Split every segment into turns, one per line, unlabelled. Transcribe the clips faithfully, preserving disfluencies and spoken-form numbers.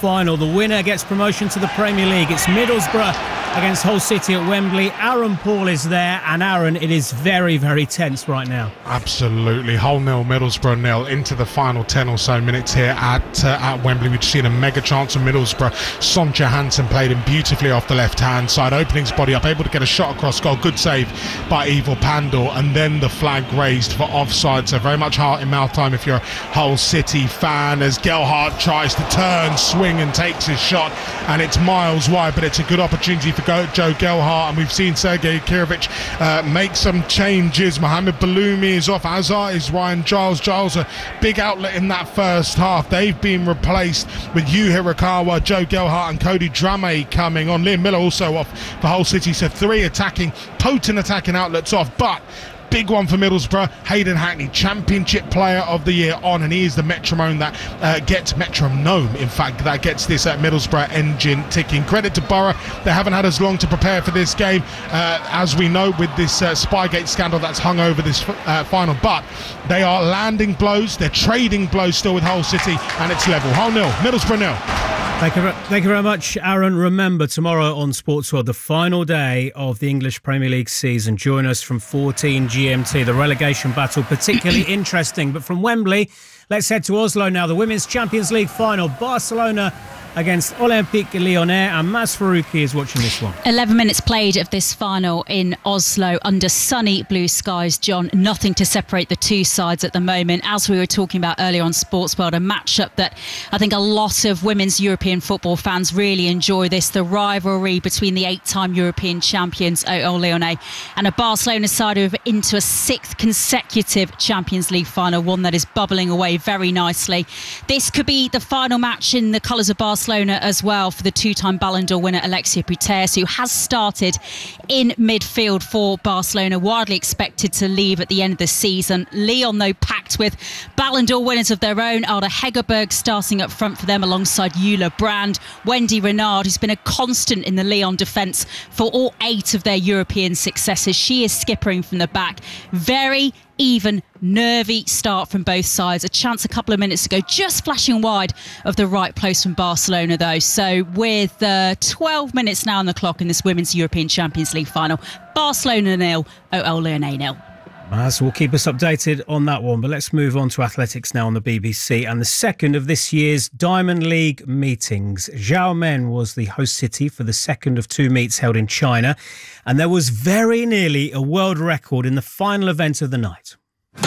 final. The winner gets promotion to the Premier League. It's Middlesbrough against Hull City at Wembley. Aaron Paul is there, and Aaron, it is very, very tense right now.
Absolutely. Hull nil, Middlesbrough nil into the final ten or so minutes here at uh, at Wembley. We've seen a mega chance of Middlesbrough. Son Johansson played him beautifully off the left-hand side, opening his body up, able to get a shot across goal. Good save by Ivo Pandor, and then the flag raised for offside. So very much heart in mouth time if you're a Hull City fan, as Gelhardt tries to turn, swing and takes his shot, and it's miles wide, but it's a good opportunity for Joe Gelhardt, and we've seen Sergei Kirovic uh, make some changes. Mohamed Baloumi is off, as is Ryan Giles. Giles a big outlet in that first half. They've been replaced with Yu Hirakawa, Joe Gelhardt and Cody Drame coming on. Liam Miller also off for Hull City, so three attacking, potent attacking outlets off, but big one for Middlesbrough. Hayden Hackney, Championship Player of the Year on, and he is the metronome that uh, gets metronome in fact that gets this uh, Middlesbrough engine ticking. Credit to Borough, they haven't had as long to prepare for this game uh, as we know, with this uh, Spygate scandal that's hung over this uh, final, but they are landing blows, they're trading blows still with Hull City, and it's level. Hull nil, Middlesbrough nil.
Thank you, thank you very much, Aaron. Remember, tomorrow on Sports World, the final day of the English Premier League season. Join us from fourteen G M T. The relegation battle, particularly interesting. But from Wembley, let's head to Oslo now. The Women's Champions League final. Barcelona against Olympique Lyonnais, and Maz Farouki is watching this one.
eleven minutes played of this final in Oslo under sunny blue skies, John. Nothing to separate the two sides at the moment. As we were talking about earlier on Sports World, a matchup that I think a lot of women's European football fans really enjoy this. The rivalry between the eight-time European champions O L Lyonnais and a Barcelona side who are into a sixth consecutive Champions League final, one that is bubbling away very nicely. This could be the final match in the colours of Barcelona as well for the two-time Ballon d'Or winner Alexia Putellas, who has started in midfield for Barcelona, widely expected to leave at the end of the season. Lyon, though, packed with Ballon d'Or winners of their own. Alda Hegerberg starting up front for them alongside Eula Brand. Wendy Renard, who's been a constant in the Lyon defence for all eight of their European successes. She is skippering from the back. Very even, nervy start from both sides. A chance a couple of minutes ago, just flashing wide of the right post from Barcelona, though. So with uh, twelve minutes now on the clock in this Women's European Champions League final, Barcelona nil, O L Lyonnais nil.
Maz will keep us updated on that one, but let's move on to athletics now on the B B C and the second of this year's Diamond League meetings. Xiamen was the host city for the second of two meets held in China, and there was very nearly a world record in the final event of the night.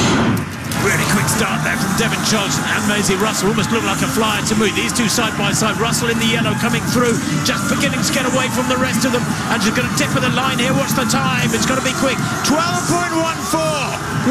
Really quick start there from Devon Johnson and Maisie Russell. Almost looked like a flyer to move. These two side by side. Russell in the yellow coming through, just beginning to get away from the rest of them, and she's going to dip at the line here. What's the time? It's got to be quick. twelve point one four.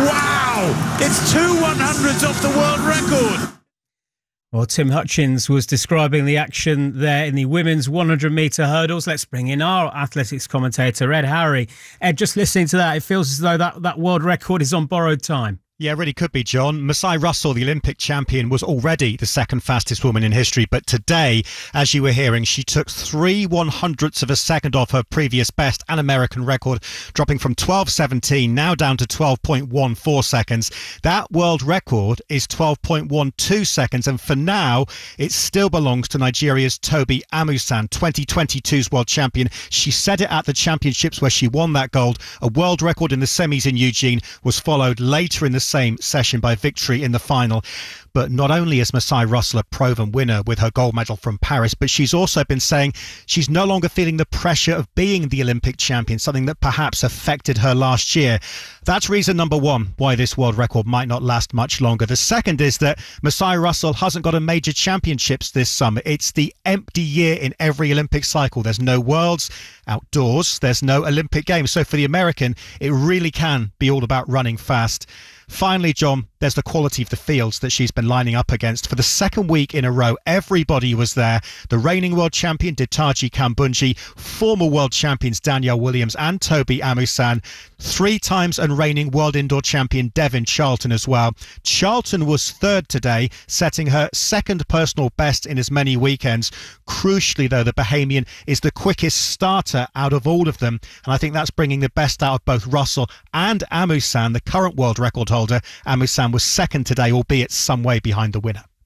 Wow! It's two one hundredths off the world record.
Well, Tim Hutchins was describing the action there in the women's one hundred metre hurdles. Let's bring in our athletics commentator, Ed Harry. Ed, just listening to that, it feels as though that, that world record is on borrowed time.
Yeah, it really could be, John. Masai Russell, the Olympic champion, was already the second fastest woman in history. But today, as you were hearing, she took three one hundredths of a second off her previous best and American record, dropping from twelve seventeen now down to twelve point one four seconds. That world record is twelve point one two seconds. And for now, it still belongs to Nigeria's Tobi Amusan, twenty twenty-two's world champion. She said it at the championships where she won that gold. A world record in the semis in Eugene was followed later in the same session by victory in the final. But not only is Masai Russell a proven winner with her gold medal from Paris, but she's also been saying she's no longer feeling the pressure of being the Olympic champion, something that perhaps affected her last year. That's reason number one why this world record might not last much longer. The second is that Masai Russell hasn't got a major championships this summer. It's the empty year in every Olympic cycle. There's no worlds outdoors. There's no Olympic Games. So for the American, it really can be all about running fast. Finally, John, there's the quality of the fields that she's been lining up against. For the second week in a row, everybody was there. The reigning world champion, Ditage Kambunji, former world champions Danielle Williams and Tobi Amusan, three times and reigning world indoor champion Devin Charlton as well. Charlton was third today, setting her second personal best in as many weekends. Crucially, though, the Bahamian is the quickest starter out of all of them, and I think that's bringing the best out of both Russell and Amusan, the current world record holder. Amusan was second today, albeit some way behind the winner.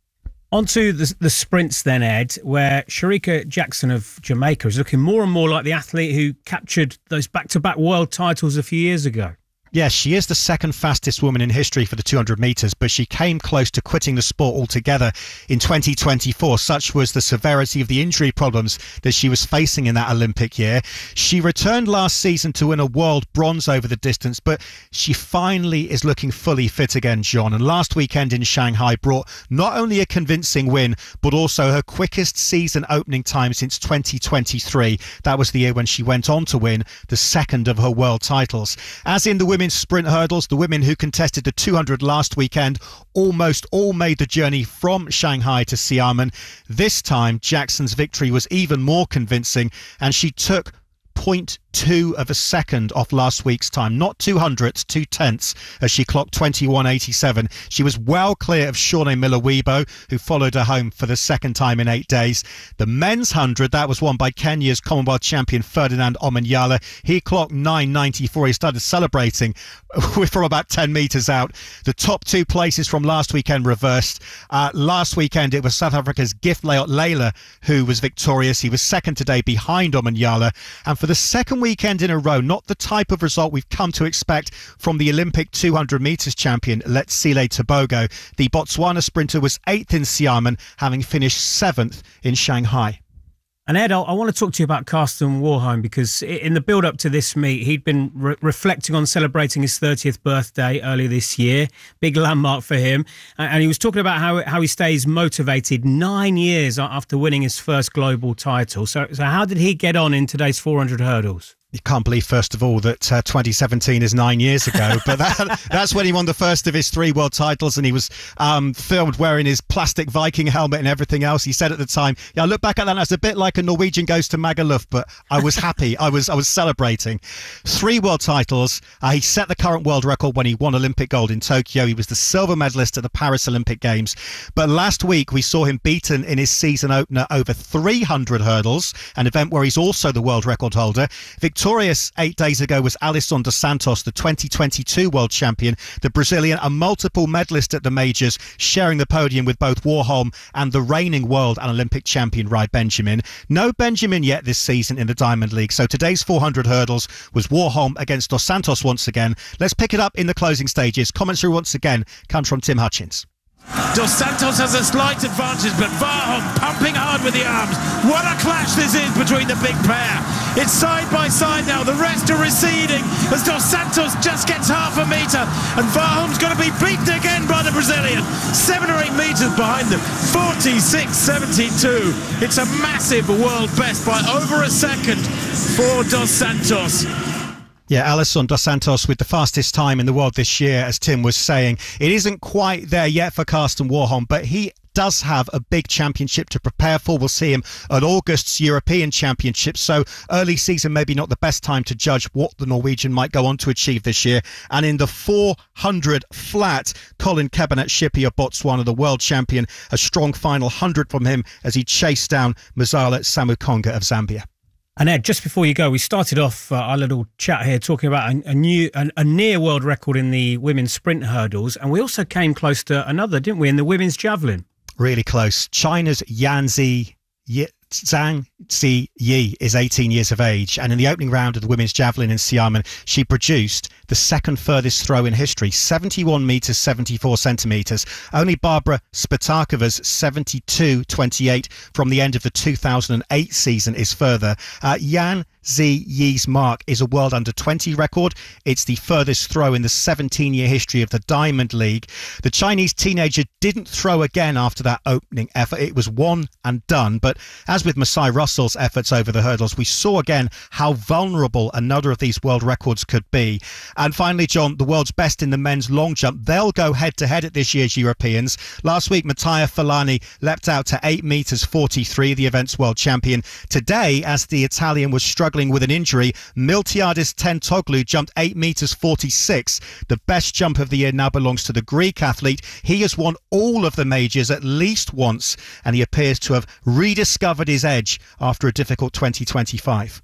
On to the, the sprints then, Ed, where Shericka Jackson of Jamaica is looking more and more like the athlete who captured those back-to-back world titles a few years ago.
Yes, she is the second fastest woman in history for the two hundred metres, but she came close to quitting the sport altogether in twenty twenty-four. Such was the severity of the injury problems that she was facing in that Olympic year. She returned last season to win a world bronze over the distance, but she finally is looking fully fit again, John. And last weekend in Shanghai brought not only a convincing win, but also her quickest season opening time since twenty twenty-three. That was the year when she went on to win the second of her world titles. As in the women's sprint hurdles, the women who contested the two hundred last weekend almost all made the journey from Shanghai to Xiamen. This time, Jackson's victory was even more convincing, and she took zero point two of a second off last week's time, not two hundredths, two tenths, as she clocked twenty-one eighty-seven. She was well clear of Shawnee Miller-Weibo, who followed her home for the second time in eight days. The men's hundred, that was won by Kenya's Commonwealth champion Ferdinand Omanyala. He clocked nine ninety-four. He started celebrating from about ten metres out. The top two places from last weekend reversed. Uh, last weekend it was South Africa's Gift Layot Layla who was victorious. He was second today behind Omanyala. And for the second weekend in a row, not the type of result we've come to expect from the Olympic two hundred metres champion Letsile Tebogo. The Botswana sprinter was eighth in Xiamen, having finished seventh in Shanghai.
And Ed, I want to talk to you about Karsten Warholm, because in the build-up to this meet, he'd been re- reflecting on celebrating his thirtieth birthday earlier this year. Big landmark for him. And he was talking about how how he stays motivated nine years after winning his first global title. So, so how did he get on in today's four hundred hurdles?
You can't believe, first of all, that uh, twenty seventeen is nine years ago, but that, that's when he won the first of his three world titles, and he was um, filmed wearing his plastic Viking helmet and everything else. He said at the time, yeah, I look back at that and that's a bit like a Norwegian goes to Magaluf, but I was happy. I was I was celebrating. Three world titles. Uh, he set the current world record when he won Olympic gold in Tokyo. He was the silver medalist at the Paris Olympic Games. But last week, we saw him beaten in his season opener over three hundred hurdles, an event where he's also the world record holder. Victorious eight days ago was Alisson dos Santos, the twenty twenty-two world champion, the Brazilian, a multiple medalist at the majors, sharing the podium with both Warholm and the reigning world and Olympic champion Rai Benjamin. No Benjamin yet this season in the Diamond League, so today's four hundred hurdles was Warholm against dos Santos once again. Let's pick it up in the closing stages. Commentary once again comes from Tim Hutchins.
Dos Santos has a slight advantage, but Warholm pumping hard with the arms. What a clash this is between the big pair. It's side by side now. The rest are receding as Dos Santos just gets half a metre, and Warholm's going to be beaten again by the Brazilian. Seven or eight metres behind them. forty-six seventy-two. It's a massive world best by over a second for Dos Santos.
Yeah, Alisson dos Santos with the fastest time in the world this year, as Tim was saying. It isn't quite there yet for Karsten Warholm, but he does have a big championship to prepare for. We'll see him at August's European Championship, so early season maybe not the best time to judge what the Norwegian might go on to achieve this year. And in the four hundred flat, Colin Kebenat-Shippey of Botswana, the world champion, a strong final one hundred from him as he chased down Mazala Samukonga of Zambia.
And Ed, just before you go, we started off uh, our little chat here talking about a, a new, a, a near world record in the women's sprint hurdles, and we also came close to another, didn't we, in the women's javelin?
Really close. China's Yanzi Ye- Zhang Zi Yi is eighteen years of age, and in the opening round of the women's javelin in Xiamen, she produced the second furthest throw in history, seventy-one metres, seventy-four centimetres. Only Barbara Spitakova's seventy-two twenty-eight from the end of the two thousand eight season is further. Uh, Yan Zi Yi's mark is a world under twenty record. It's the furthest throw in the seventeen-year history of the Diamond League. The Chinese teenager didn't throw again after that opening effort. It was one and done. But as with Masai Russell's efforts over the hurdles, we saw again how vulnerable another of these world records could be. And finally, John, the world's best in the men's long jump. They'll go head-to-head at this year's Europeans. Last week, Mattia Filani leapt out to eight metres forty-three, the event's world champion. Today, as the Italian was struggling with an injury, Miltiadis Tentoglou jumped eight metres forty-six. The best jump of the year now belongs to the Greek athlete. He has won all of the majors at least once, and he appears to have rediscovered his edge after a difficult twenty twenty-five.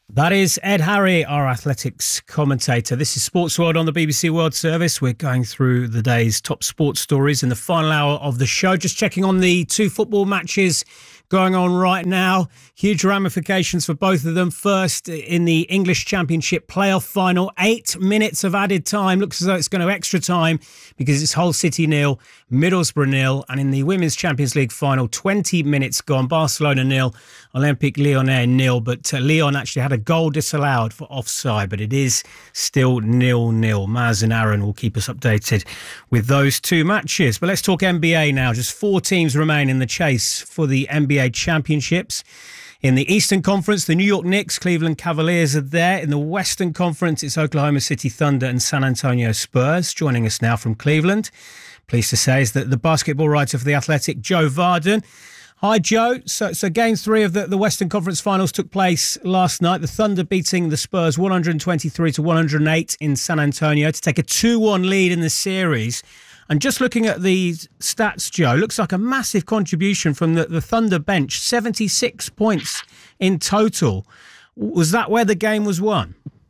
That is Ed Harry, our athletics commentator. This is Sports World on the B B C World Service. We're going through the day's top sports stories in the final hour of the show. Just checking on the two football matches going on right now. Huge ramifications for both of them. First, in the English Championship playoff final, eight minutes of added time. Looks as though it's going to extra time because it's Hull City nil, Middlesbrough nil. And in the Women's Champions League final, twenty minutes gone. Barcelona nil, Olympique Lyonnais nil. But uh, Lyon actually had a goal disallowed for offside, but it is still nil nil. Maz and Aaron will keep us updated with those two matches. But let's talk N B A now. Just four teams remain in the chase for the N B A championships. In the Eastern Conference, the New York Knicks, Cleveland Cavaliers are there. In the Western Conference, it's Oklahoma City Thunder and San Antonio Spurs. Joining us now from Cleveland, pleased to say, is that the basketball writer for The Athletic, Joe Varden. Hi, Joe. So, so game three of the, the Western Conference Finals took place last night. The Thunder beating the Spurs one twenty-three to one oh eight in San Antonio to take a two one lead in the series. And just looking at these stats, Joe, looks like a massive contribution from the, the Thunder bench, seventy-six points in total. Was that where the game was won?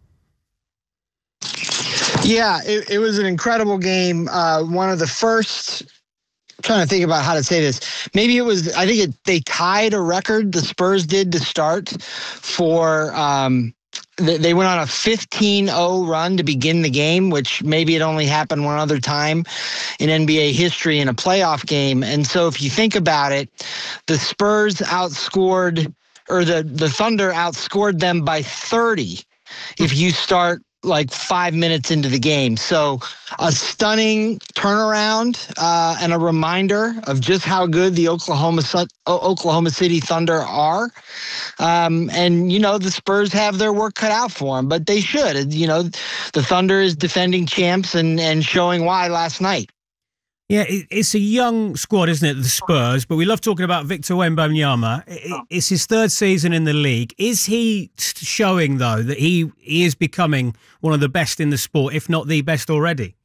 Yeah, it, it was an incredible game. Uh, one of the first, I'm trying to think about how to say this. Maybe it was, I think it, they tied a record, the Spurs did to start for, um, they went on a fifteen oh run to begin the game, which maybe it only happened one other time in N B A history in a playoff game. And so if you think about it, the Spurs outscored, or the, the Thunder outscored them by thirty if you start like five minutes into the game. So a stunning turnaround uh, and a reminder of just how good the Oklahoma Oklahoma City Thunder are. Um, and, you know, the Spurs have their work cut out for them, but they should. You know, the Thunder is defending champs and, and showing why last night.
Yeah, it's a young squad, isn't it, the Spurs? But we love talking about Victor Wembanyama. It's his third season in the league. Is he showing, though, that he, he is becoming one of the best in the sport, if not the best already?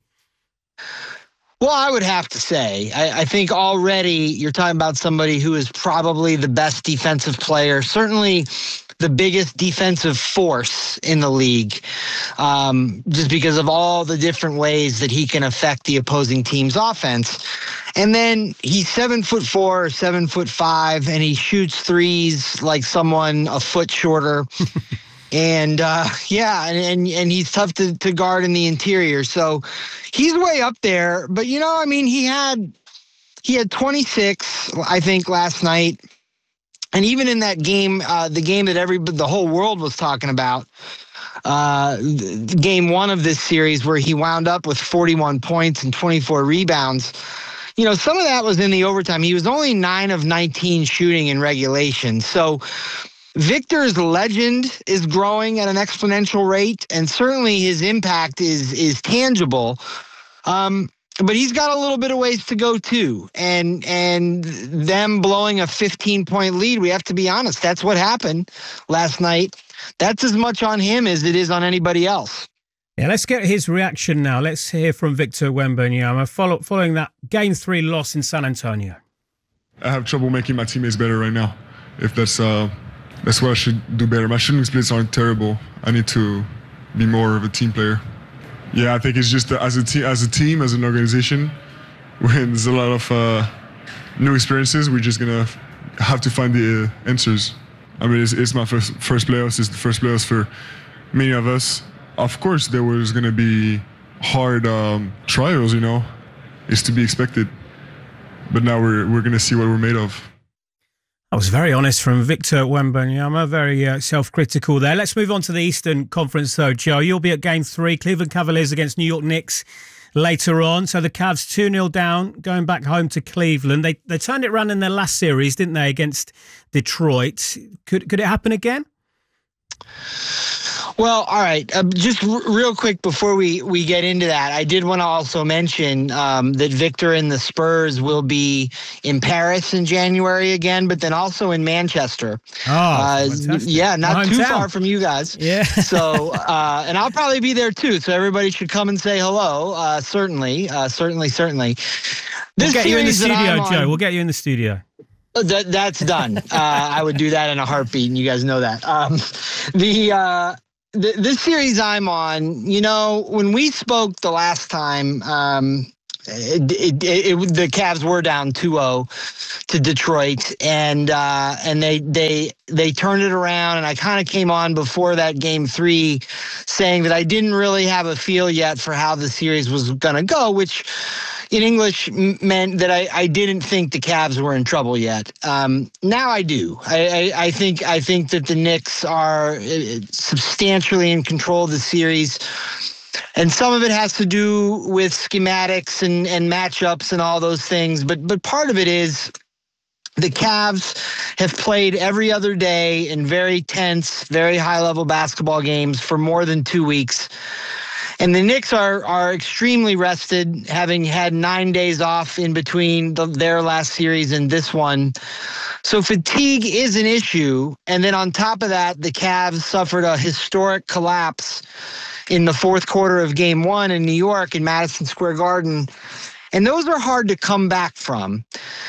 Well, I would have to say, I, I think already you're talking about somebody who is probably the best defensive player, certainly the biggest defensive force in the league, um, just because of all the different ways that he can affect the opposing team's offense. And then he's seven foot four, or seven foot five, and he shoots threes like someone a foot shorter. And uh, yeah, and, and and he's tough to, to guard in the interior. So he's way up there. But, you know, I mean, he had he had twenty-six, I think, last night. And even in that game, uh, the game that every the whole world was talking about, uh, game one of this series where he wound up with forty-one points and twenty-four rebounds, you know, some of that was in the overtime. He was only nine of nineteen shooting in regulation. So Victor's legend is growing at an exponential rate, and certainly his impact is is tangible. Um, but he's got a little bit of ways to go too. And and them blowing a fifteen-point lead, we have to be honest, that's what happened last night. That's as much on him as it is on anybody else.
Yeah, let's get his reaction now. Let's hear from Victor Wembanyama follow, following that game three loss in San Antonio.
I have trouble making my teammates better right now. If that's uh, that's what I should do better. My shooting splits aren't terrible. I need to be more of a team player. Yeah, I think it's just that as a team, as a team, as an organization, when there's a lot of uh, new experiences, we're just gonna have to find the uh, answers. I mean, it's, it's my first first playoffs. It's the first playoffs for many of us. Of course, there was gonna be hard um, trials. You know, it's to be expected. But now we're we're gonna see what we're made of.
I was very honest from Victor Wembanyama, very uh, self-critical there. Let's move on to the Eastern Conference, though, Joe. You'll be at Game three, Cleveland Cavaliers against New York Knicks later on. So the Cavs two nil down, going back home to Cleveland. They they turned it around in their last series, didn't they, against Detroit? Could could it happen again?
Well, all right. Uh, just r- real quick before we, we get into that, I did want to also mention um, that Victor and the Spurs will be in Paris in January again, but then also in Manchester.
Oh,
uh, yeah, not too far from you guys.
Yeah.
So, uh, and I'll probably be there too. So everybody should come and say hello. Uh, certainly, uh, certainly, certainly.
This we'll get you in the studio, Joe. On, we'll get you in the studio.
That that's done. Uh, I would do that in a heartbeat, and you guys know that. Um, the, uh, the this series I'm on, you know, when we spoke the last time, um, it, it, it, it, the Cavs were down two oh to Detroit, and uh, and they they they turned it around. And I kind of came on before that game three, saying that I didn't really have a feel yet for how the series was going to go, which in English meant that I, I didn't think the Cavs were in trouble yet. Um, now I do. I, I, I think I think that the Knicks are substantially in control of the series. And some of it has to do with schematics and, and matchups and all those things. But but part of it is the Cavs have played every other day in very tense, very high-level basketball games for more than two weeks. And the Knicks are are extremely rested, having had nine days off in between the, their last series and this one. So fatigue is an issue. And then on top of that, the Cavs suffered a historic collapse in the fourth quarter of game one in New York in Madison Square Garden. And those are hard to come back from.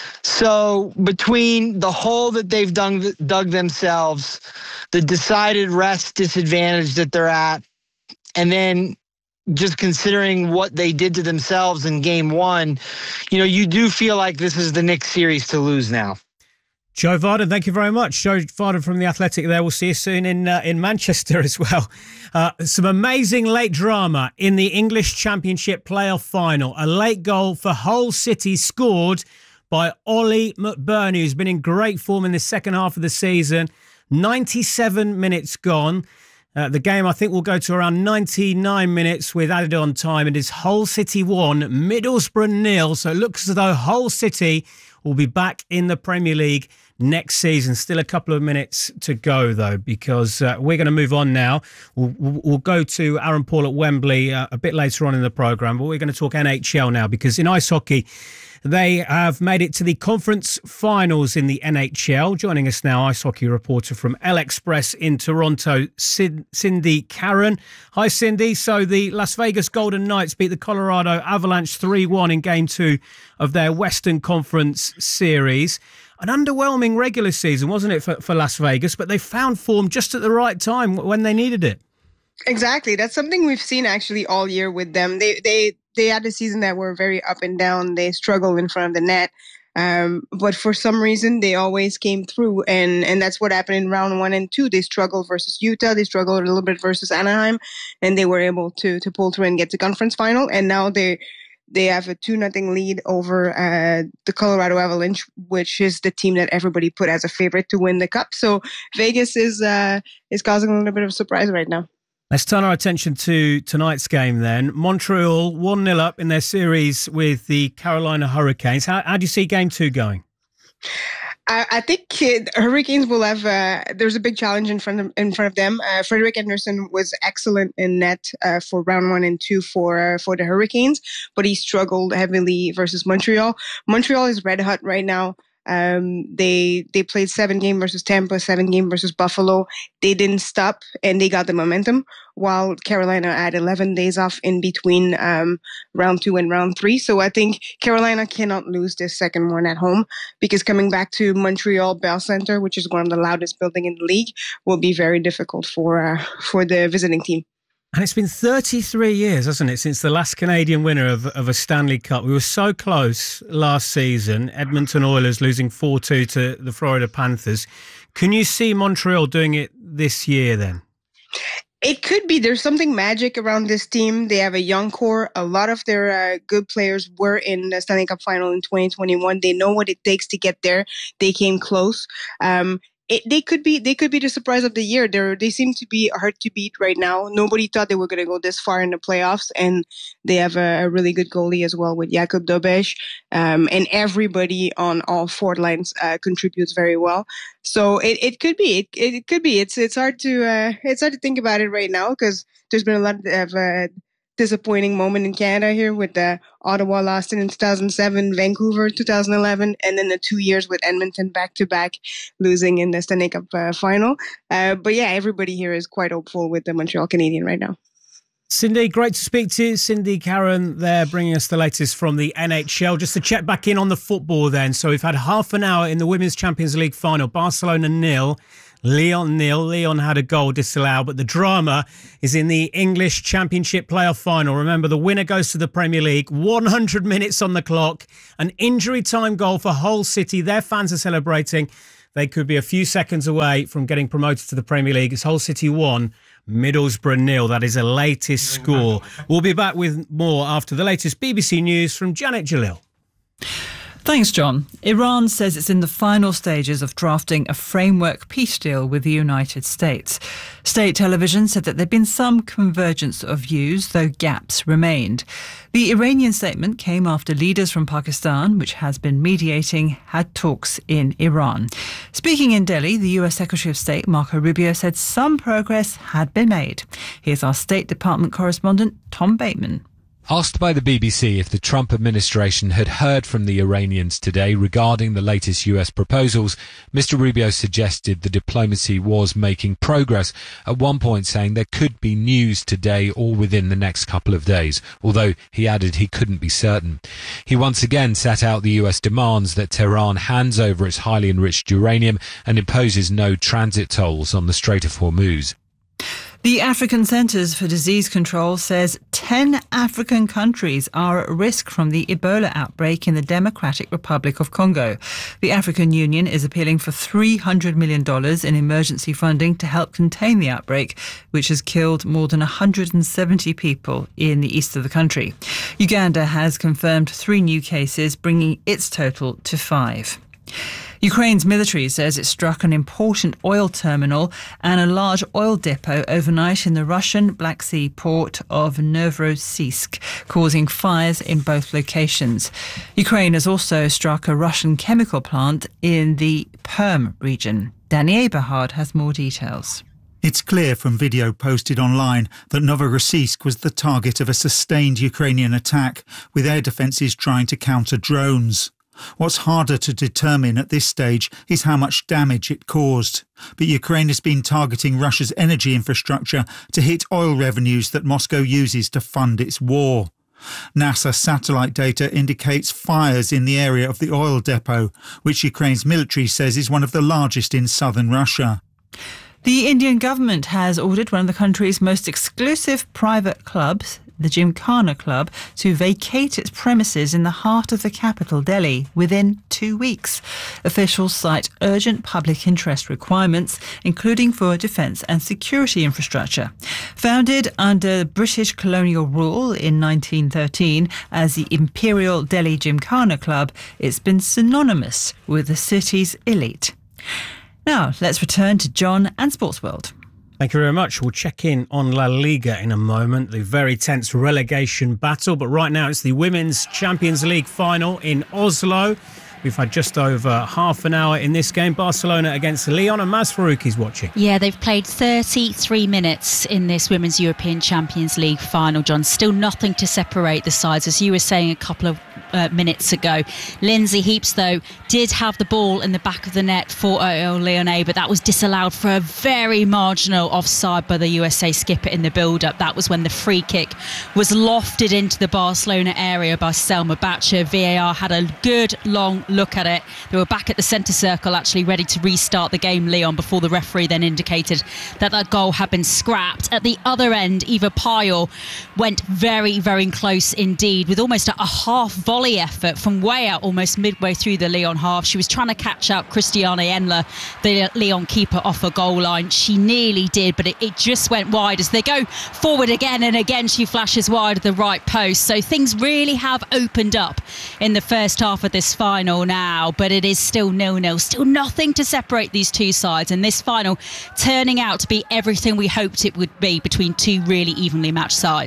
So between the hole that they've dug, dug themselves, the decided rest disadvantage that they're at, and then just considering what they did to themselves in game one, you know, you do feel like this is the Knicks series to lose now.
Joe Vardon, thank you very much. Joe Vardon from The Athletic there. We'll see you soon in uh, in Manchester as well. Uh, some amazing late drama in the English Championship playoff final. A late goal for Hull City scored by Ollie McBurney, who's been in great form in the second half of the season. ninety-seven minutes gone. Uh, the game, I think, will go to around ninety-nine minutes with added on time. It is Hull City one, Middlesbrough nil. So it looks as though Hull City will be back in the Premier League next season. Still a couple of minutes to go, though, because uh, we're going to move on now. We'll, we'll go to Aaron Paul at Wembley uh, a bit later on in the programme, but we're going to talk N H L now, because in ice hockey, they have made it to the conference finals in the N H L. Joining us now, ice hockey reporter from L Express in Toronto, Cindy Caron. Hi, Cindy. So the Las Vegas Golden Knights beat the Colorado Avalanche three one in game two of their Western Conference series. An underwhelming regular season, wasn't it, for, for Las Vegas? But they found form just at the right time when they needed it.
Exactly. That's something we've seen actually all year with them. They they they had a season that were very up and down. They struggled in front of the net. Um, but for some reason, they always came through. And, and that's what happened in round one and two. They struggled versus Utah. They struggled a little bit versus Anaheim. And they were able to to pull through and get to conference final. And now they they have a two nothing lead over uh, the Colorado Avalanche, which is the team that everybody put as a favorite to win the cup. So Vegas is uh, is causing a little bit of a surprise right now.
Let's turn our attention to tonight's game then. Montreal one nil up in their series with the Carolina Hurricanes. How, how do you see game two going?
I, I think uh, Hurricanes will have, uh, there's a big challenge in front of, in front of them. Uh, Frederik Andersen was excellent in net uh, for round one and two for, uh, for the Hurricanes, but he struggled heavily versus Montreal. Montreal is red hot right now. Um, they they played seven game versus Tampa, seven game versus Buffalo. They didn't stop and they got the momentum, while Carolina had eleven days off in between um, round two and round three. So I think Carolina cannot lose this second one at home, because coming back to Montreal Bell Center, which is one of the loudest buildings in the league, will be very difficult for uh, for the visiting team.
And it's been thirty-three years, hasn't it, since the last Canadian winner of, of a Stanley Cup. We were so close last season, Edmonton Oilers losing four two to the Florida Panthers. Can you see Montreal doing it this year then?
It could be. There's something magic around this team. They have a young core. A lot of their uh, good players were in the Stanley Cup final in twenty twenty-one. They know what it takes to get there. They came close. Um, It, they could be they could be the surprise of the year. They they seem to be hard to beat right now. Nobody thought they were going to go this far in the playoffs, and they have a, a really good goalie as well with Jakub Dobeš. Um, and everybody on all four lines uh, contributes very well. So it, it could be it, it could be. It's it's hard to uh, it's hard to think about it right now, because there's been a lot of uh, disappointing moment in Canada here with the Ottawa lost in two thousand seven, Vancouver two thousand eleven, and then the two years with Edmonton back-to-back losing in the Stanley Cup uh, final. Uh, but yeah, everybody here is quite hopeful with the Montreal Canadiens right now.
Cindy, great to speak to you. Cindy Karen there bringing us the latest from the N H L. Just to check back in on the football then. So we've had half an hour in the Women's Champions League final. Barcelona nil, Lyon nil. Lyon had a goal disallowed, but the drama is in the English Championship playoff final. Remember, the winner goes to the Premier League. one hundred minutes on the clock. An injury time goal for Hull City. Their fans are celebrating. They could be a few seconds away from getting promoted to the Premier League. It's Hull City one, Middlesbrough nil. That is the latest score. We'll be back with more after the latest B B C News from Janet Jalil.
Thanks, John. Iran says it's in the final stages of drafting a framework peace deal with the United States. State television said that there'd been some convergence of views, though gaps remained. The Iranian statement came after leaders from Pakistan, which has been mediating, had talks in Iran. Speaking in Delhi, the U S Secretary of State, Marco Rubio, said some progress had been made. Here's our State Department correspondent, Tom Bateman.
Asked by the B B C if the Trump administration had heard from the Iranians today regarding the latest U S proposals, Mister Rubio suggested the diplomacy was making progress, at one point saying there could be news today or within the next couple of days, although he added he couldn't be certain. He once again set out the U S demands that Tehran hands over its highly enriched uranium and imposes no transit tolls on the Strait of Hormuz.
The African Centers for Disease Control says ten African countries are at risk from the Ebola outbreak in the Democratic Republic of Congo. The African Union is appealing for three hundred million dollars in emergency funding to help contain the outbreak, which has killed more than one hundred seventy people in the east of the country. Uganda has confirmed three new cases, bringing its total to five. Ukraine's military says it struck an important oil terminal and a large oil depot overnight in the Russian Black Sea port of Novorossiysk, causing fires in both locations. Ukraine has also struck a Russian chemical plant in the Perm region. Danny Eberhard has more details.
It's clear from video posted online that Novorossiysk was the target of a sustained Ukrainian attack, with air defences trying to counter drones. What's harder to determine at this stage is how much damage it caused. But Ukraine has been targeting Russia's energy infrastructure to hit oil revenues that Moscow uses to fund its war. NASA satellite data indicates fires in the area of the oil depot, which Ukraine's military says is one of the largest in southern Russia.
The Indian government has ordered one of the country's most exclusive private clubs, the Gymkhana Club, to vacate its premises in the heart of the capital, Delhi, within two weeks. Officials cite urgent public interest requirements, including for defence and security infrastructure. Founded under British colonial rule in nineteen thirteen as the Imperial Delhi Gymkhana Club, it's been synonymous with the city's elite. Now, let's return to John and Sports World.
Thank you very much. We'll check in on La Liga in a moment, the very tense relegation battle. But right now, it's the Women's Champions League final in Oslo. We've had just over half an hour in this game. Barcelona against Lyon, and Maz Farouqi's watching.
Yeah, they've played thirty-three minutes in this Women's European Champions League final, John. Still nothing to separate the sides, as you were saying a couple of uh, minutes ago. Lindsay Heaps, though, did have the ball in the back of the net for O L Lyonnais, but that was disallowed for a very marginal offside by the U S A skipper in the build-up. That was when the free kick was lofted into the Barcelona area by Selma Batcher. V A R had a good long look at it. They were back at the centre circle, actually ready to restart the game, Lyon, before the referee then indicated that that goal had been scrapped. At the other end, Eva Payol went very, very close indeed, with almost a, a half volley effort from way out, almost midway through the Lyon half. She was trying to catch out Christiane Endler, the Lyon keeper, off a goal line. She nearly did, but it, it just went wide as they go forward again and again. She flashes wide of the right post. So things really have opened up in the first half of this final now, but it is still nil-nil, still nothing to separate these two sides, and this final turning out to be everything we hoped it would be between two really evenly matched sides.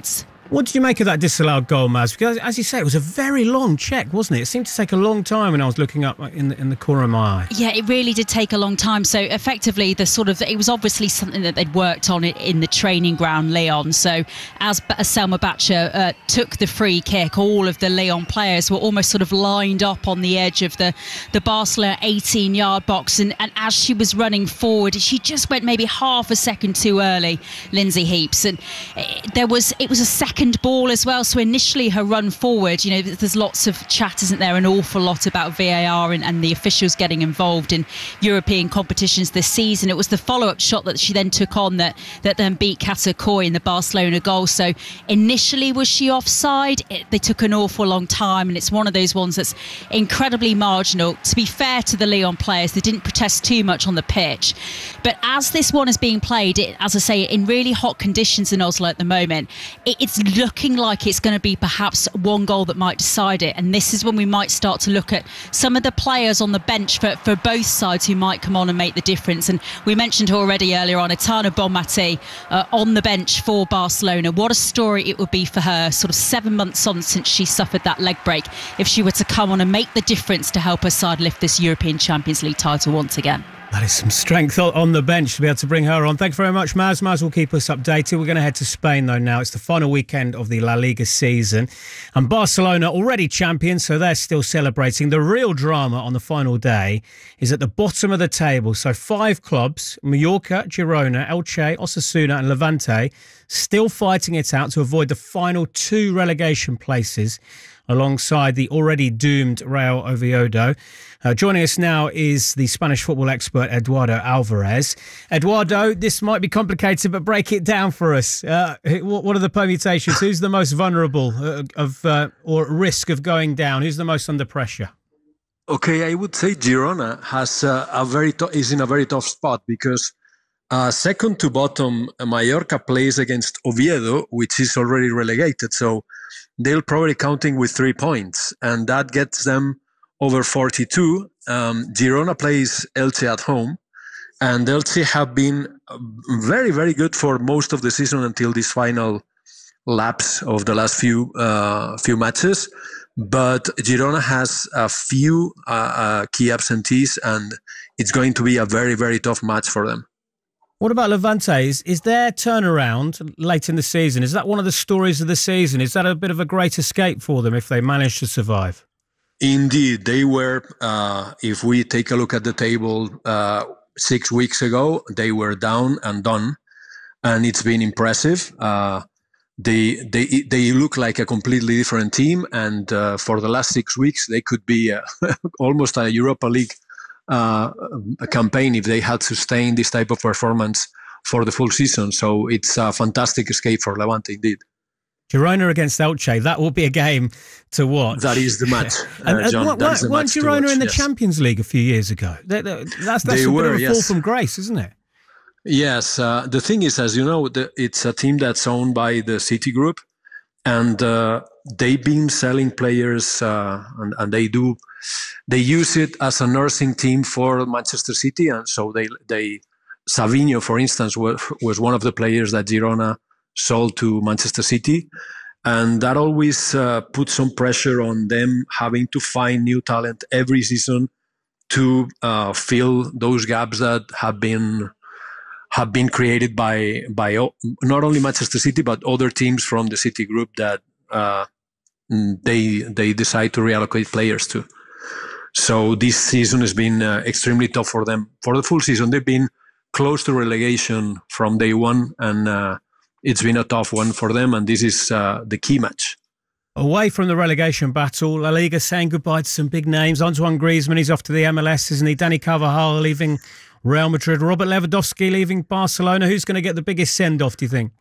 What did you make of that disallowed goal, Maz? Because, as you say, it was a very long check, wasn't it? It seemed to take a long time when I was looking up in the, in the corner of my eye.
Yeah, it really did take a long time. So, effectively, the sort of it was obviously something that they'd worked on it in the training ground, Lyon. So, as, as Selma Batcher uh, took the free kick, all of the Lyon players were almost sort of lined up on the edge of the, the Barcelona eighteen-yard box. And, and as she was running forward, she just went maybe half a second too early, Lindsay Heaps. And it, there was it was a second ball as well, so initially her run forward, you know, there's lots of chat, isn't there, an awful lot about V A R and, and the officials getting involved in European competitions this season. It was the follow-up shot that she then took on that that then beat Kata Coy in the Barcelona goal. So initially, was she offside? It, they took an awful long time, and it's one of those ones that's incredibly marginal. To be fair to the Lyon players, they didn't protest too much on the pitch, but as this one is being played, it, as I say, in really hot conditions in Oslo at the moment, it, it's looking like it's going to be perhaps one goal that might decide it. And this is when we might start to look at some of the players on the bench for, for both sides who might come on and make the difference. And we mentioned already earlier on, Aitana Bonmati uh, on the bench for Barcelona. What a story it would be for her, sort of seven months on since she suffered that leg break, if she were to come on and make the difference to help her side lift this European Champions League title once again.
That is some strength on the bench to be able to bring her on. Thank you very much, Maz. Maz will keep us updated. We're going to head to Spain, though, now. It's the final weekend of the La Liga season. And Barcelona already champions, so they're still celebrating. The real drama on the final day is at the bottom of the table. So five clubs, Mallorca, Girona, Elche, Osasuna and Levante, still fighting it out to avoid the final two relegation places alongside the already doomed Real Oviedo. Uh, joining us now is the Spanish football expert Eduardo Alvarez. Eduardo, this might be complicated, but break it down for us. Uh, what are the permutations? Who's the most vulnerable of uh, or risk of going down? Who's the most under pressure?
Okay, I would say Girona has uh, a very to- is in a very tough spot because uh, second to bottom, Mallorca plays against Oviedo, which is already relegated. So they'll probably counting with three points, and that gets them over forty-two. Um, Girona plays Elche at home, and Elche have been very, very good for most of the season until this final lapse of the last few uh, few matches. But Girona has a few uh, uh, key absentees, and it's going to be a very, very tough match for them.
What about Levante? Is, is their turnaround late in the season, is that one of the stories of the season? Is that a bit of a great escape for them if they manage to survive?
Indeed, they were, uh, if we take a look at the table uh, six weeks ago, they were down and done, and it's been impressive. Uh, they they they look like a completely different team, and uh, for the last six weeks, they could be uh, almost a Europa League uh, a campaign if they had sustained this type of performance for the full season. So it's a fantastic escape for Levante indeed.
Girona against Elche, that will be a game to watch.
That is the match.
and,
uh, John,
and,
that is the
weren't
match
Girona
watch,
in the
yes.
Champions League a few years ago? That, that, that's that's
They
a
were,
bit of a
yes.
fall from grace, isn't it?
Yes. Uh, the thing is, as you know, the, it's a team that's owned by the City Group, and uh, they've been selling players, uh, and, and they do, they use it as a nursing team for Manchester City, and so they they Savinho, for instance, was, was one of the players that Girona sold to Manchester City. And that always uh, puts some pressure on them having to find new talent every season to uh, fill those gaps that have been have been created by by not only Manchester City but other teams from the City Group that uh, they they decide to reallocate players to. So this season has been uh, extremely tough for them. For the full season, they've been close to relegation from day one, and uh, it's been a tough one for them, and this is uh, the key match.
Away from the relegation battle, La Liga saying goodbye to some big names. Antoine Griezmann, he's off to the M L S, isn't he? Dani Carvajal leaving Real Madrid. Robert Lewandowski leaving Barcelona. Who's going to get the biggest send-off, do you think?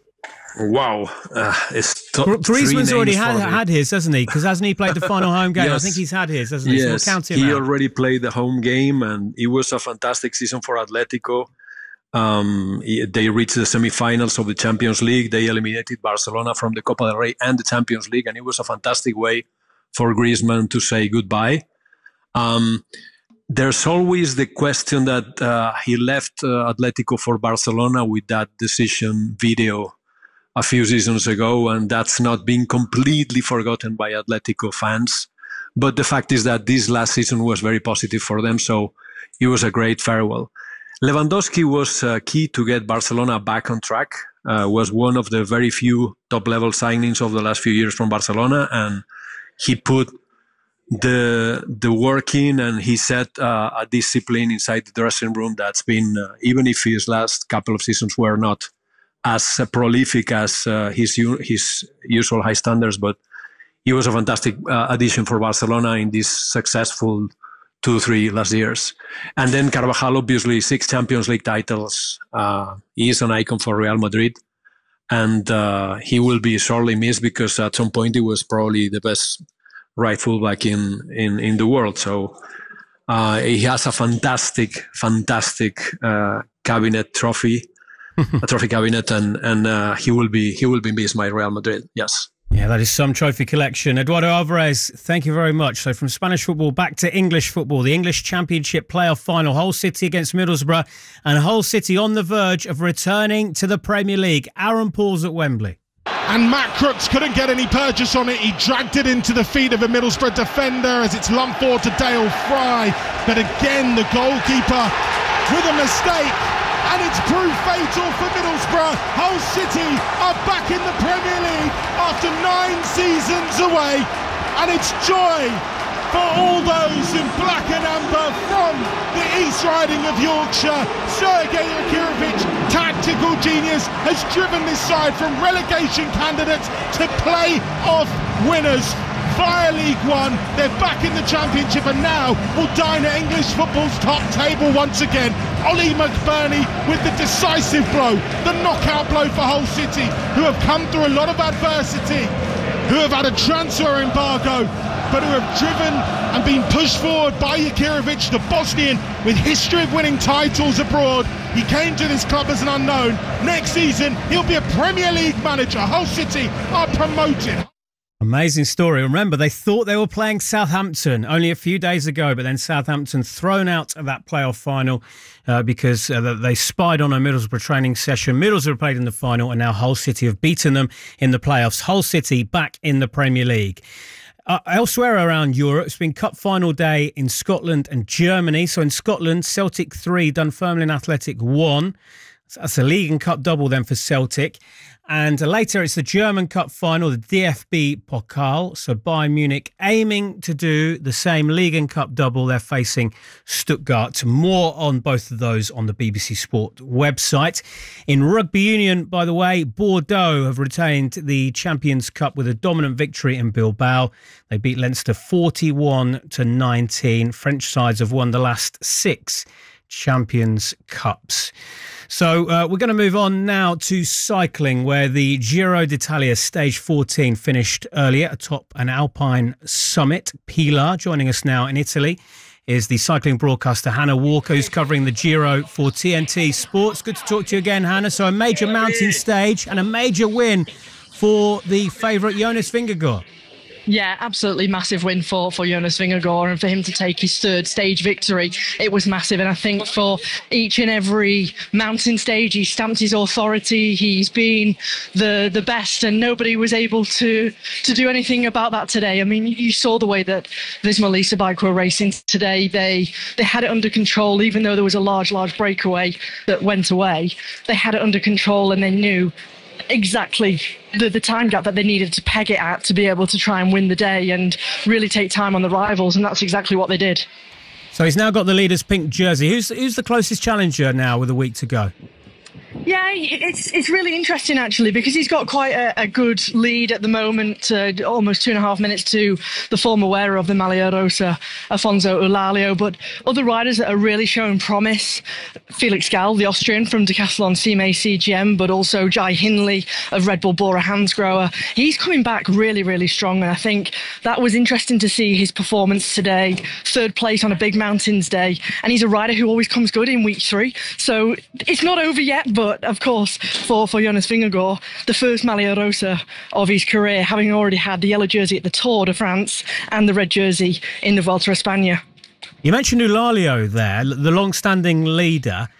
Wow. Uh, it's t-
Griezmann's already had, had his, hasn't he? Because hasn't he played the final home game?
Yes.
I think he's had his, hasn't he?
Yes,
so we'll count him
he
out.
already played the home game, and it was a fantastic season for Atletico. Um, they reached the semifinals of the Champions League. They eliminated Barcelona from the Copa del Rey and the Champions League, and it was a fantastic way for Griezmann to say goodbye. Um, there's always the question that uh, he left uh, Atletico for Barcelona with that decision video a few seasons ago, and that's not been completely forgotten by Atletico fans. But the fact is that this last season was very positive for them, so it was a great farewell. Lewandowski was uh, key to get Barcelona back on track, uh, was one of the very few top-level signings of the last few years from Barcelona, and he put the the work in, and he set uh, a discipline inside the dressing room that's been, uh, even if his last couple of seasons were not as uh, prolific as uh, his his usual high standards, but he was a fantastic uh, addition for Barcelona in this successful two, three last years. And then Carvajal, obviously, six Champions League titles. Uh, he is an icon for Real Madrid, and uh, he will be sorely missed because at some point he was probably the best right fullback in, in, in the world. So uh, he has a fantastic, fantastic uh, cabinet trophy. a trophy cabinet, and and uh, he will be he will be missed by Real Madrid. Yes.
Yeah, that is some trophy collection. Eduardo Alvarez, thank you very much. So from Spanish football back to English football, the English Championship playoff final, Hull City against Middlesbrough, and Hull City on the verge of returning to the Premier League. Aaron Paul's at Wembley.
And Matt Crooks couldn't get any purchase on it. He dragged it into the feet of a Middlesbrough defender as it's lumped forward to Dale Fry. But again, the goalkeeper with a mistake. And it's proved fatal for Middlesbrough. Hull City are back in the Premier League after nine seasons away. And it's joy for all those in black and amber from the East Riding of Yorkshire. Sergei Akirovic, tactical genius, has driven this side from relegation candidates to play-off winners. Via League One, they're back in the Championship and now will dine at English football's top table once again. Ollie McBurney with the decisive blow, the knockout blow for Hull City, who have come through a lot of adversity, who have had a transfer embargo, but who have driven and been pushed forward by Jakirovic, the Bosnian with history of winning titles abroad. He came to this club as an unknown. Next season, he'll be a Premier League manager. Hull City are promoted.
Amazing story. Remember, they thought they were playing Southampton only a few days ago, but then Southampton thrown out of that playoff final uh, because uh, they spied on a Middlesbrough training session. Middlesbrough played in the final, and now Hull City have beaten them in the playoffs. Hull City back in the Premier League. Uh, elsewhere around Europe, it's been cup final day in Scotland and Germany. So in Scotland, Celtic three, Dunfermline Athletic one. That's a League and Cup double then for Celtic. And later it's the German Cup final, the D F B Pokal. So Bayern Munich aiming to do the same League and Cup double. They're facing Stuttgart. More on both of those on the B B C Sport website. In Rugby Union, by the way, Bordeaux have retained the Champions Cup with a dominant victory in Bilbao. They beat Leinster forty-one to nineteen. French sides have won the last six Champions Cups. So uh, we're going to move on now to cycling, where the Giro d'Italia Stage fourteen finished earlier atop an Alpine summit. Pilar, joining us now in Italy, is the cycling broadcaster Hannah Walker, who's covering the Giro for T N T Sports. Good to talk to you again, Hannah. So a major mountain stage and a major win for the favourite Jonas Vingegaard.
Yeah, absolutely massive win for, for Jonas Vingegaard, and for him to take his third stage victory, it was massive. And I think for each and every mountain stage, he stamped his authority. He's been the the best, and nobody was able to to do anything about that today. I mean, you saw the way that Visma Lease bike were racing today. They they had it under control, even though there was a large, large breakaway that went away. They had it under control, and they knew exactly the, the time gap that they needed to peg it at to be able to try and win the day and really take time on the rivals, and that's exactly what they did.
So he's now got the leader's pink jersey. Who's who's the closest challenger now with a week to go?
Yeah, it's it's really interesting actually, because he's got quite a, a good lead at the moment, uh, almost two and a half minutes to the former wearer of the Maglia Rosa, Afonso Eulalio. But other riders that are really showing promise, Felix Gall, the Austrian from Decathlon C M A C G M, but also Jai Hindley of Red Bull Bora Hansgrohe. He's coming back really, really strong, and I think that was interesting to see his performance today. Third place on a big mountains day, and he's a rider who always comes good in week three. So it's not over yet, but But of course, for, for Jonas Vingegaard, the first Maglia Rosa of his career, having already had the yellow jersey at the Tour de France and the red jersey in the Vuelta a España.
You mentioned Eulalio there, the long-standing leader.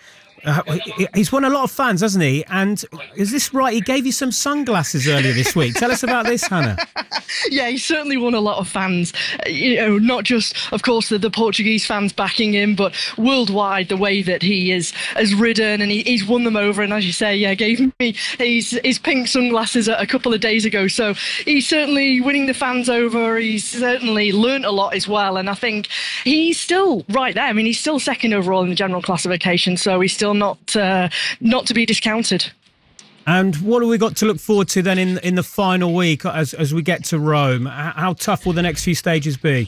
Uh, he's won a lot of fans, hasn't he? And is this right? He gave you some sunglasses earlier this week. Tell us about this, Hannah.
Yeah, he's certainly won a lot of fans. You know, not just, of course, the, the Portuguese fans backing him, but worldwide, the way that he is has ridden and he, he's won them over. And as you say, yeah, gave me his, his pink sunglasses a, a couple of days ago. So he's certainly winning the fans over. He's certainly learnt a lot as well. And I think he's still right there. I mean, he's still second overall in the general classification. So he's still not uh, not to be discounted.
And what have we got to look forward to then in in the final week as as we get to Rome? How tough will the next few stages be?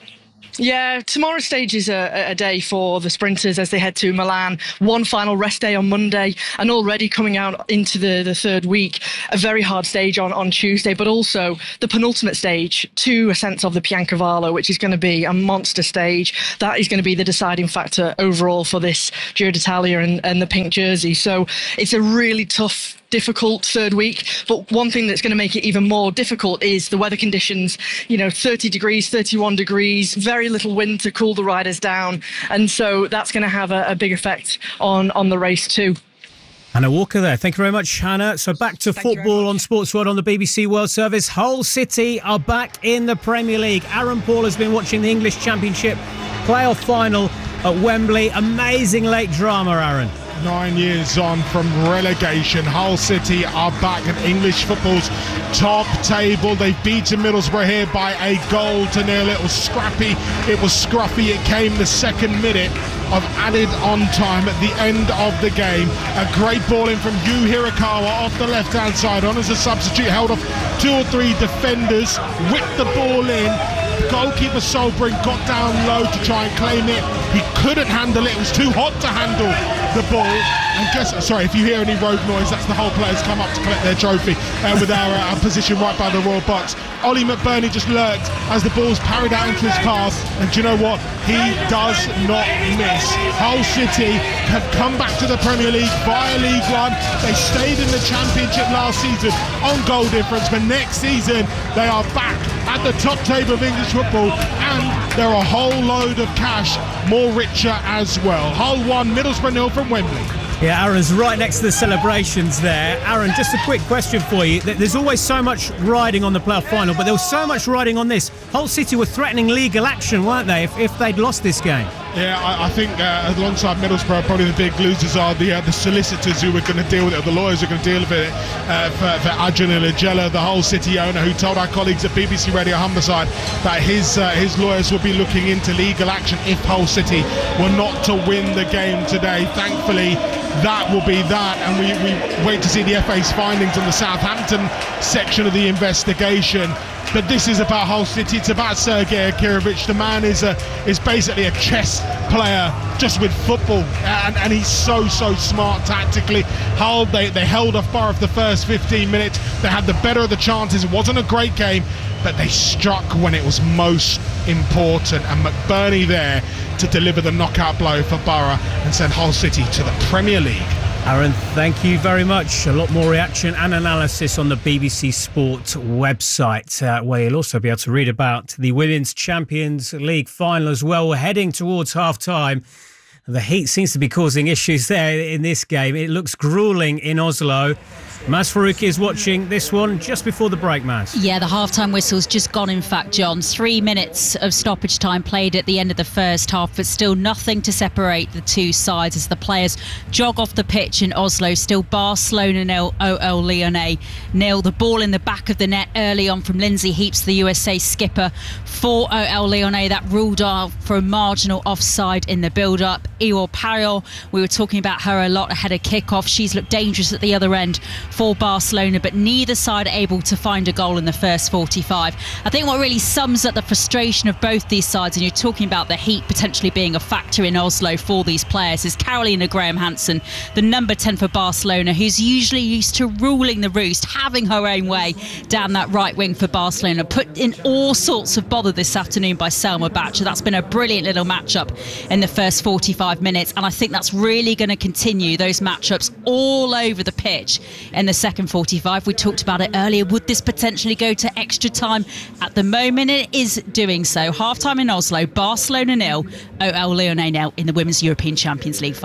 Yeah, tomorrow's stage is a, a day for the sprinters as they head to Milan. One final rest day on Monday, and already coming out into the, the third week, a very hard stage on, on Tuesday, but also the penultimate stage, two ascents of the Piancavallo, which is going to be a monster stage. That is going to be the deciding factor overall for this Giro d'Italia and, and the pink jersey. So it's a really tough, difficult third week, but one thing that's going to make it even more difficult is the weather conditions. You know, thirty degrees, thirty-one degrees, very little wind to cool the riders down, and so that's going to have a, a big effect on on the race too.
Hannah Walker there. Thank you very much, Hannah. So back to Thank football on Sports World on the B B C World Service. Hull City are back in the Premier League. Aaron Paul has been watching the English Championship playoff final at Wembley. Amazing late drama, Aaron.
Nine years on from relegation, Hull City are back at English football's top table. They've beaten Middlesbrough here by a goal to nil. It was scrappy, it was scruffy. It came the second minute of added on time at the end of the game. A great ball in from Yu Hirakawa off the left-hand side, on as a substitute, held off two or three defenders, whipped the ball in. Goalkeeper Solbring got down low to try and claim it. He couldn't handle it. It was too hot to handle the ball. And guess, sorry, if you hear any road noise, that's the whole players come up to collect their trophy uh, with our, uh, our position right by the Royal Box. Ollie McBurney just lurked as the ball's parried out into his path. And do you know what? He does not miss. Hull City have come back to the Premier League via League One. They stayed in the Championship last season on goal difference, but next season they are back at the top table of English football, and they're a whole load of cash more richer as well. Hull one, Middlesbrough nil from Wembley.
Yeah, Aaron's right next to the celebrations there. Aaron, just a quick question for you. There's always so much riding on the playoff final, but there was so much riding on this. Hull City were threatening legal action, weren't they, if, if they'd lost this game?
Yeah, I, I think uh, alongside Middlesbrough, probably the big losers are the uh, the solicitors who were going to deal with it, or the lawyers who are going to deal with it uh, for, for Adrian Ilagella, the Hull City owner, who told our colleagues at B B C Radio Humberside that his uh, his lawyers will be looking into legal action if Hull City were not to win the game today. Thankfully, that will be that, and we, we wait to see the F A's findings on the Southampton section of the investigation. But this is about Hull City. It's about Sergei Akirovic. The man is a is basically a chess player just with football, and, and he's so so smart tactically. Hull, they, they held off Borough for the first fifteen minutes. They had the better of the chances. It wasn't a great game, but they struck when it was most important, and McBurney there to deliver the knockout blow for Borough and send Hull City to the Premier League.
Aaron, thank you very much. A lot more reaction and analysis on the B B C Sport website, uh, where you'll also be able to read about the Women's Champions League final as well. We're heading towards half-time. The heat seems to be causing issues there in this game. It looks gruelling in Oslo. Maz Farouki is watching this one just before the break, Maz.
Yeah, the half-time whistle's just gone, in fact, John. Three minutes of stoppage time played at the end of the first half, but still nothing to separate the two sides as the players jog off the pitch in Oslo. Still Barcelona nil, O L Lyonnais nil. The ball in the back of the net early on from Lindsay Heaps, the U S A skipper for O L Lyonnais. That ruled out for a marginal offside in the build-up. Ior Pariol, we were talking about her a lot ahead of kick-off. She's looked dangerous at the other end for Barcelona, but neither side able to find a goal in the first forty-five. I think what really sums up the frustration of both these sides, and you're talking about the heat potentially being a factor in Oslo for these players, is Carolina Graham-Hansen, the number ten for Barcelona, who's usually used to ruling the roost, having her own way down that right wing for Barcelona, put in all sorts of bother this afternoon by Selma Batcher. That's been a brilliant little matchup in the first forty-five minutes, and I think that's really going to continue, those matchups all over the pitch in the second forty-five. We talked about it earlier. Would this potentially go to extra time? At the moment, it is doing so. Half time in Oslo, Barcelona nil, O L Lyonnais nil in the Women's European Champions League final.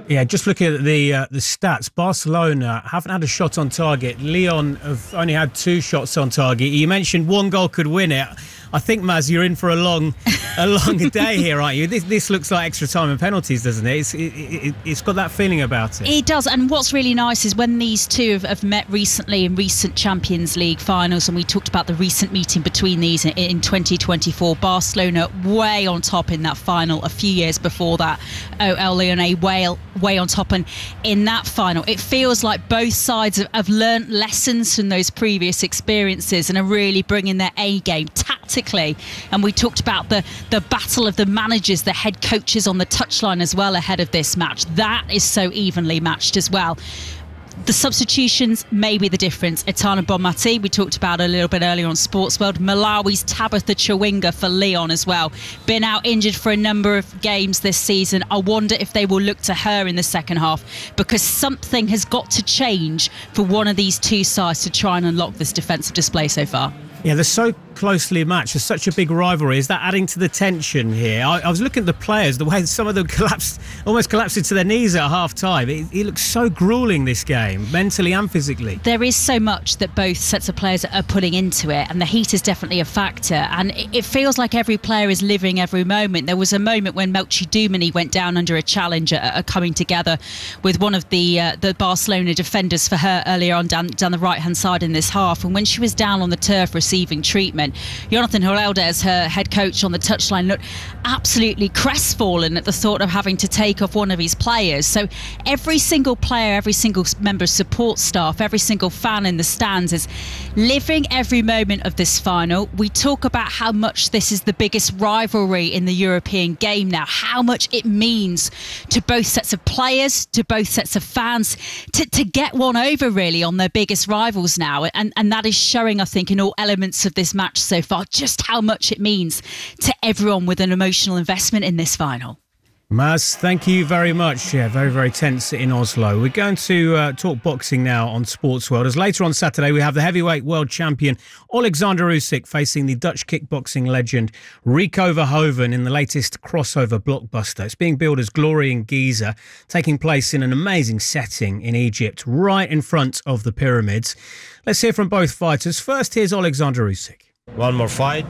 Yeah, just looking at the uh, the stats, Barcelona haven't had a shot on target. Lyon have only had two shots on target. You mentioned one goal could win it. I think, Maz, you're in for a long a long day here, aren't you? This, this looks like extra time and penalties, doesn't it? It's, it, it? It's got that feeling about it.
It does, and what's really nice is when these two have, have met recently in recent Champions League finals, and we talked about the recent meeting between these in, in twenty twenty-four, Barcelona way on top in that final a few years before that, O L Lyon way, way on top, and in that final it feels like both sides have, have learnt lessons from those previous experiences and are really bringing their A game tactically. And we talked about the the battle of the managers, the head coaches on the touchline as well ahead of this match. That is so evenly matched as well. The substitutions may be the difference. Etana Bonmati, we talked about a little bit earlier on Sports World. Malawi's Tabitha Chawinga for Lyon as well. Been out injured for a number of games this season. I wonder if they will look to her in the second half, because something has got to change for one of these two sides to try and unlock this defensive display so far.
Yeah, they're so closely matched. There's such a big rivalry. Is that adding to the tension here? I, I was looking at the players, the way some of them collapsed, almost collapsed into their knees at half time. It, it looks so gruelling, this game, mentally and physically.
There is so much that both sets of players are putting into it, and the heat is definitely a factor. And it, it feels like every player is living every moment. There was a moment when Melchi Dumani went down under a challenge at a coming together with one of the uh, the Barcelona defenders for her earlier on down, down the right-hand side in this half. And when she was down on the turf receiving treatment, Jonathan Heraldez, her head coach on the touchline, looked absolutely crestfallen at the thought of having to take off one of his players. So every single player, every single member of support staff, every single fan in the stands is living every moment of this final. We talk about how much this is the biggest rivalry in the European game now, how much it means to both sets of players, to both sets of fans, to, to get one over really on their biggest rivals now. And, and that is showing, I think, in all elements of this match so far, just how much it means to everyone with an emotional investment in this final.
Maz, thank you very much. Yeah, very, very tense in Oslo. We're going to uh, talk boxing now on Sports World, as later on Saturday we have the heavyweight world champion Alexander Usyk facing the Dutch kickboxing legend Rico Verhoeven in the latest crossover blockbuster. It's being billed as Glory in Giza, taking place in an amazing setting in Egypt, right in front of the pyramids. Let's hear from both fighters. First, here's Alexander Usyk.
One more fight.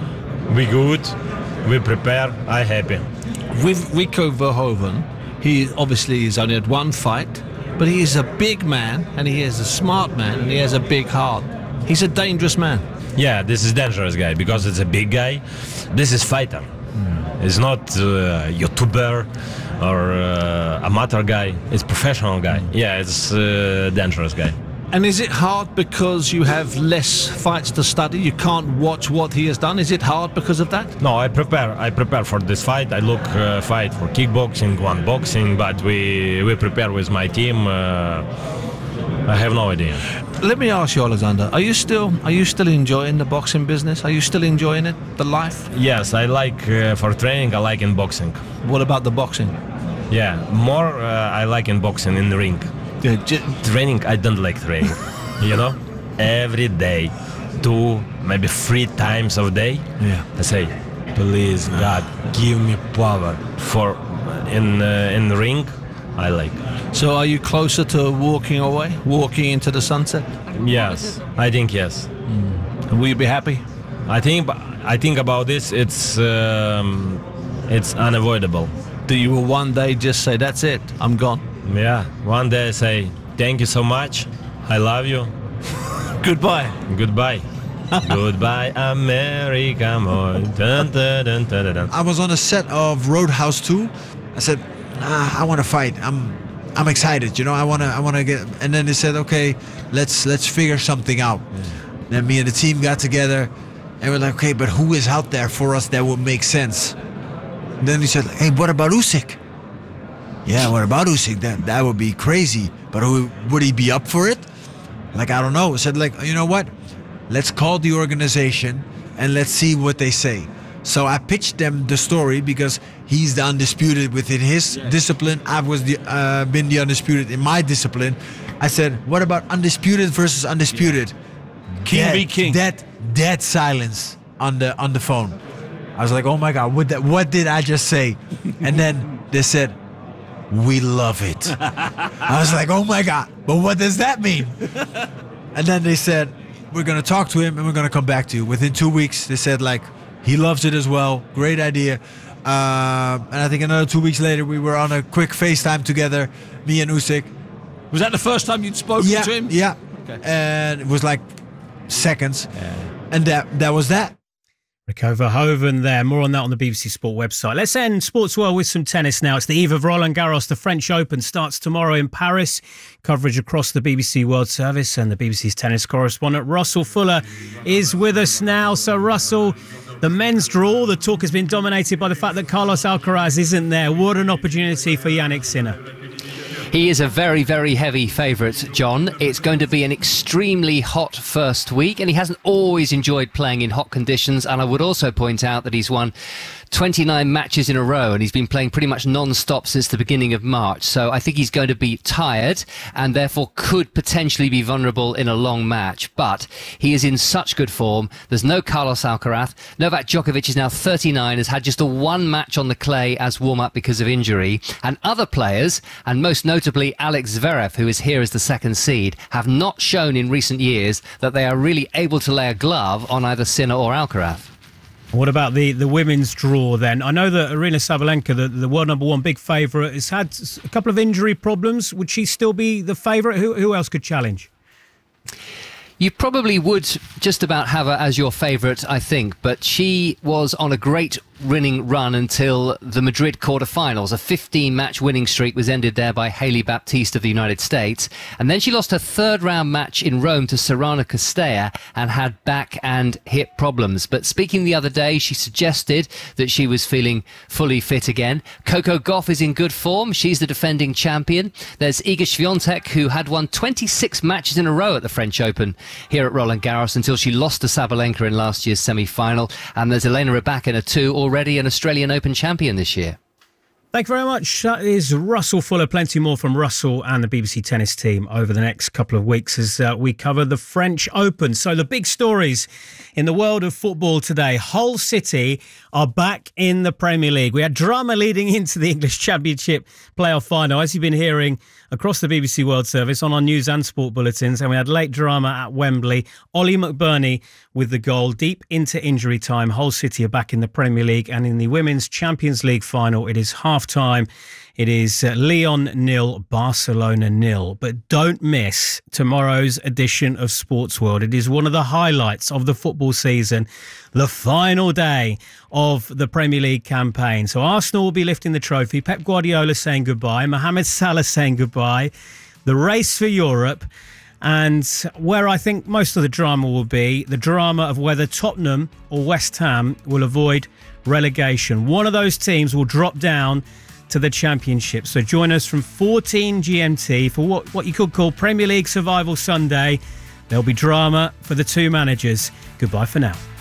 We good. We prepare. I happy.
With Rico Verhoeven, he obviously has only had one fight, but he is a big man, and he is a smart man, and he has a big heart. He's a dangerous man.
Yeah, this is dangerous guy because it's a big guy. This is fighter. Mm. It's not uh, YouTuber or uh, amateur guy. It's professional guy. Mm. Yeah, it's a uh, dangerous guy.
And is it hard because you have less fights to study? You can't watch what he has done. Is it hard because of that?
No, I prepare. I prepare for this fight. I look uh, fight for kickboxing, one boxing, but we we prepare with my team. Uh, I have no idea.
Let me ask you, Alexander. Are you still are you still enjoying the boxing business? Are you still enjoying it, the life?
Yes, I like uh, for training. I like in boxing.
What about the boxing?
Yeah, more uh, I like in boxing in the ring.
Yeah, j-
training, I don't like training. You know, every day, two, maybe three times a day.
Yeah.
I say, please, God, give me power. For in uh, in the ring, I like.
So, are you closer to walking away, walking into the sunset?
Yes, I think yes.
Mm. Will you be happy?
I think. I think about this. It's um, it's unavoidable.
Do you will one day just say, "That's it, I'm gone"?
Yeah, one day I say, thank you so much, I love you.
Goodbye.
Goodbye. Goodbye, America. Dun, dun, dun, dun, dun.
I was on a set of Roadhouse two. I said, ah, I want to fight. I'm I'm excited, you know, I want to I want to get. And then they said, okay, let's let's figure something out. Yeah. Then me and the team got together and we're like, okay, but who is out there for us that would make sense? And then he said, hey, what about Usyk? Yeah, what about Usyk? That that would be crazy. But who, would he be up for it? Like, I don't know. I said, like, you know what? Let's call the organization and let's see what they say. So I pitched them the story because he's the undisputed within his yeah. discipline. I was the uh, been the undisputed in my discipline. I said, what about undisputed versus undisputed?
Yeah. King
dead,
be king.
Dead, dead silence on the on the phone. I was like, oh my God, what that, what did I just say? And then they said, we love it. I was like, oh my God, but what does that mean? And then they said, we're going to talk to him and we're going to come back to you. Within two weeks, they said, like, he loves it as well. Great idea. Uh, and I think another two weeks later, we were on a quick FaceTime together, me and Usyk.
Was that the first time you'd spoken
yeah,
to him?
Yeah.
Okay.
And it was like seconds. Yeah. And that that was that.
Rico Verhoeven there. More on that on the B B C Sport website. Let's end Sports World with some tennis now. It's the eve of Roland Garros. The French Open starts tomorrow in Paris. Coverage across the B B C World Service, and the B B C's tennis correspondent Russell Fuller is with us now. So Russell, the men's draw, the talk has been dominated by the fact that Carlos Alcaraz isn't there. What an opportunity for Jannik Sinner.
He is a very, very heavy favourite, John. It's going to be an extremely hot first week, and he hasn't always enjoyed playing in hot conditions. And I would also point out that he's won twenty-nine matches in a row, and he's been playing pretty much non-stop since the beginning of March. So I think he's going to be tired and therefore could potentially be vulnerable in a long match. But he is in such good form. There's no Carlos Alcaraz. Novak Djokovic is now thirty-nine, has had just a one match on the clay as warm-up because of injury. And other players, and most notably Alex Zverev, who is here as the second seed, have not shown in recent years that they are really able to lay a glove on either Sinner or Alcaraz.
What about the, the women's draw then? I know that Aryna Sabalenka, the, the world number one big favourite, has had a couple of injury problems. Would she still be the favourite? Who, who else could challenge?
You probably would just about have her as your favourite, I think, but she was on a great winning run until the Madrid quarterfinals. A fifteen match winning streak was ended there by Hailey Baptiste of the United States, and then she lost her third round match in Rome to Sorana Castella and had back and hip problems. But speaking the other day, she suggested that she was feeling fully fit again. Coco Gauff is in good form. She's the defending champion. There's Iga Swiatek, who had won twenty-six matches in a row at the French Open here at Roland Garros until she lost to Sabalenka in last year's semi-final. And there's Elena Rybakina too, already an Australian Open champion this year.
Thank you very much. That is Russell Fuller. Plenty more from Russell and the B B C tennis team over the next couple of weeks as uh, we cover the French Open. So the big stories in the world of football today. Hull City are back in the Premier League. We had drama leading into the English Championship playoff final, as you've been hearing across the B B C World Service on our news and sport bulletins. And we had late drama at Wembley. Ollie McBurney with the goal deep into injury time. Hull City are back in the Premier League, and in the Women's Champions League final, it is half time. It is uh, Lyon nil, Barcelona nil. But don't miss tomorrow's edition of Sports World. It is one of the highlights of the football season, the final day of the Premier League campaign. So Arsenal will be lifting the trophy, Pep Guardiola saying goodbye, Mohamed Salah saying goodbye, the race for Europe, and where I think most of the drama will be, the drama of whether Tottenham or West Ham will avoid relegation. One of those teams will drop down to the Championship. So join us from fourteen G M T for what, what you could call Premier League Survival Sunday. There'll be drama for the two managers. Goodbye for now.